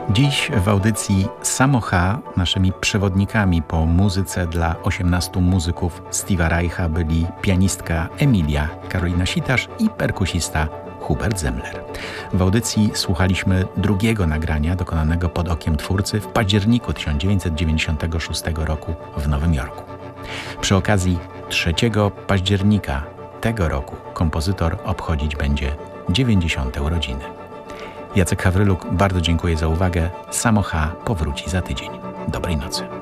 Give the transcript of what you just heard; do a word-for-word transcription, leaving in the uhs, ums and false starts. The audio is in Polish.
Dziś w audycji Samo H naszymi przewodnikami po muzyce dla osiemnastu muzyków Steve'a Reicha byli pianistka Emilia Karolina Sitasz i perkusista Hubert Zemler. W audycji słuchaliśmy drugiego nagrania dokonanego pod okiem twórcy w październiku tysiąc dziewięćset dziewięćdziesiątego szóstego roku w Nowym Jorku. Przy okazji trzeciego października tego roku kompozytor obchodzić będzie dziewięćdziesiąte urodziny. Jacek Hawryluk, bardzo dziękuję za uwagę. Samo H powróci za tydzień. Dobrej nocy.